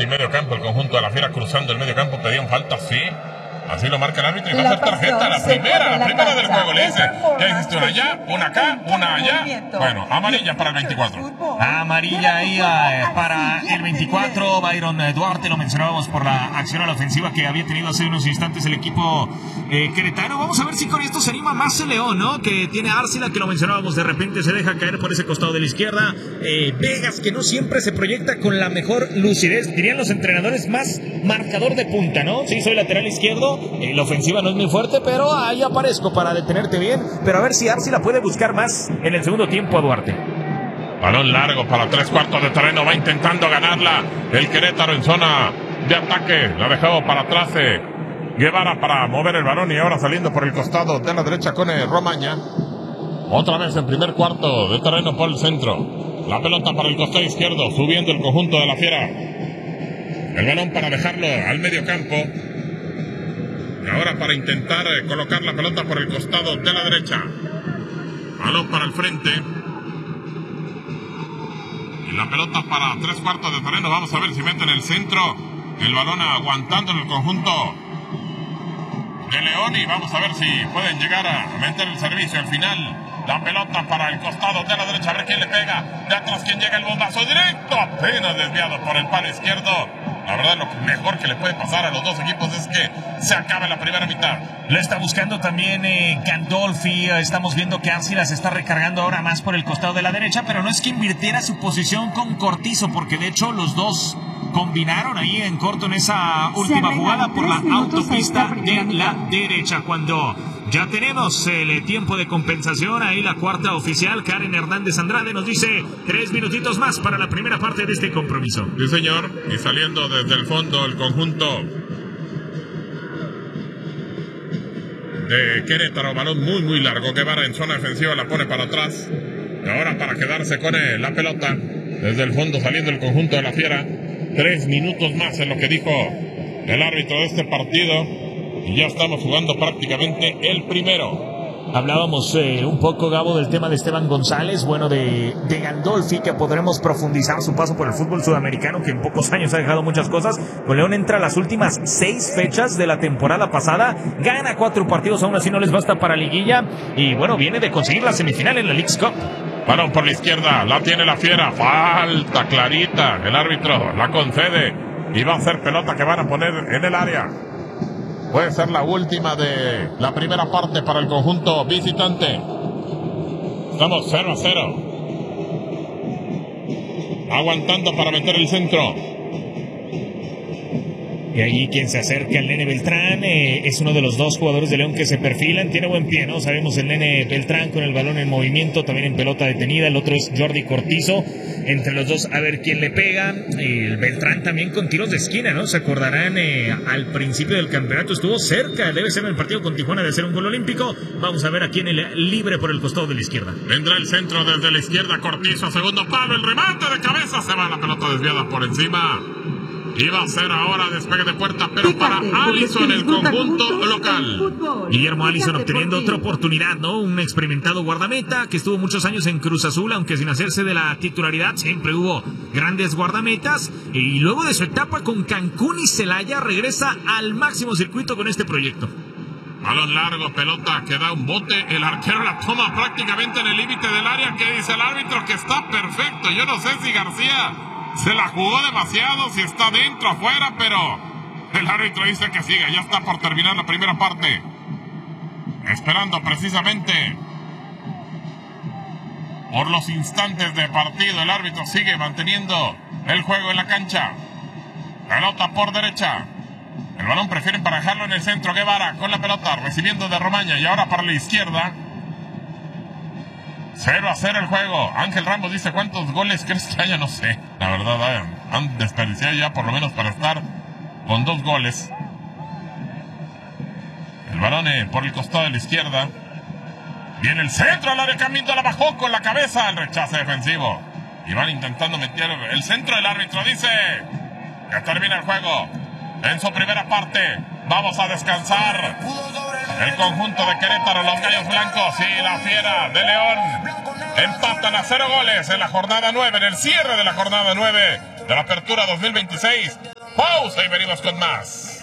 medio campo, el conjunto de la Fiera cruzando el medio campo, pedían falta, sí. Así lo marca el árbitro y va a ser tarjeta, la primera del juego. Le dice, ya hiciste una allá, una acá, una allá. Bueno, amarilla para el 24. Amarilla ahí para el 24. Byron Duarte, lo mencionábamos por la acción a la ofensiva que había tenido hace unos instantes el equipo queretano. Vamos a ver si con esto se anima más el León, ¿no? Que tiene Arcila, que lo mencionábamos, de repente se deja caer por ese costado de la izquierda. Vegas, que no siempre se proyecta con la mejor lucidez. Dirían los entrenadores, más marcador de punta, ¿no? Sí, soy lateral izquierdo. La ofensiva no es muy fuerte, pero ahí aparezco para detenerte bien. Pero a ver si Arcila puede buscar más en el segundo tiempo a Duarte. Balón largo para 3/4 de terreno. Va intentando ganarla el Querétaro en zona de ataque. La dejó para atrás Guevara para mover el balón. Y ahora saliendo por el costado de la derecha con Romaña. Otra vez en primer cuarto de terreno por el centro. La pelota para el costado izquierdo. Subiendo el conjunto de la Fiera. El balón para dejarlo al medio campo. Y ahora para intentar colocar la pelota por el costado de la derecha. Balón para el frente. Y la pelota para 3/4 de terreno. Vamos a ver si meten el centro. El balón aguantando en el conjunto de León. Y vamos a ver si pueden llegar a meter el servicio al final. La pelota para el costado de la derecha. A ver quién le pega. De atrás quién llega, el bombazo directo. Apenas desviado por el palo izquierdo. La verdad, lo mejor que le puede pasar a los dos equipos es que se acabe la primera mitad. Lo está buscando también Gandolfi. Estamos viendo que Arcila se está recargando ahora más por el costado de la derecha, pero no es que invirtiera su posición con Cortizo, porque de hecho los dos combinaron ahí en corto en esa última jugada por la autopista de la derecha. Cuando ya tenemos el tiempo de compensación, ahí la cuarta oficial, Karen Hernández Andrade, nos dice 3 minutitos más para la primera parte de este compromiso. Sí, señor. Y saliendo desde el fondo el conjunto de Querétaro, balón muy largo. Guevara en zona defensiva la pone para atrás. Y ahora para quedarse con la pelota. Desde el fondo saliendo el conjunto de la Fiera. 3 minutos más en lo que dijo el árbitro de este partido. Y ya estamos jugando prácticamente el primero. Hablábamos un poco, Gabo, del tema de Esteban González, bueno, de Gandolfi, que podremos profundizar su paso por el fútbol sudamericano, que en pocos años ha dejado muchas cosas. Con León entra a las últimas 6 fechas de la temporada pasada, gana 4 partidos, aún así no les basta para liguilla, y bueno, viene de conseguir la semifinal en la Leagues Cup. Balón por la izquierda, la tiene la Fiera, falta clarita, el árbitro la concede, y va a ser pelota que van a poner en el área. Puede ser la última de la primera parte para el conjunto visitante. Estamos 0-0. Aguantando para meter el centro. Y ahí quien se acerca, el Nene Beltrán, es uno de los dos jugadores de León que se perfilan. Tiene buen pie, ¿no? Sabemos el Nene Beltrán con el balón en movimiento, también en pelota detenida. El otro es Jordi Cortizo. Entre los dos, a ver quién le pega. El Beltrán también con tiros de esquina, ¿no? Se acordarán, al principio del campeonato estuvo cerca, debe ser en el partido con Tijuana, de ser un gol olímpico. Vamos a ver a quién el libre por el costado de la izquierda. Vendrá el centro desde la izquierda, Cortizo, segundo palo, el remate de cabeza. Se va la pelota desviada por encima. Iba a ser ahora despegue de puerta, pero para Alisson, el conjunto local. Guillermo Alisson obteniendo otra oportunidad, ¿no? Un experimentado guardameta que estuvo muchos años en Cruz Azul, aunque sin hacerse de la titularidad, siempre hubo grandes guardametas. Y luego de su etapa con Cancún y Celaya, regresa al máximo circuito con este proyecto. Balón largo, pelota que da un bote. El arquero la toma prácticamente en el límite del área. Que dice el árbitro que está perfecto. Yo no sé si García se la jugó demasiado, si está dentro, afuera, pero el árbitro dice que siga. Ya está por terminar la primera parte. Esperando precisamente por los instantes de partido. El árbitro sigue manteniendo el juego en la cancha. Pelota por derecha. El balón prefieren para dejarlo en el centro. Guevara con la pelota, recibiendo de Romaña. Y ahora para la izquierda. 0-0 el juego. Ángel Ramos dice, ¿cuántos goles crees que haya? No sé. La verdad, han desperdiciado ya por lo menos para estar con 2 goles. El balón por el costado de la izquierda. Viene el centro al área, Camito la bajó con la cabeza. El rechace defensivo. Y van intentando meter el centro. El árbitro dice que termina el juego en su primera parte. Vamos a descansar. El conjunto de Querétaro, los Gallos Blancos y la Fiera de León empatan a 0 goles en la jornada 9, en el cierre de la jornada 9 de la Apertura 2026. Pausa y venimos con más.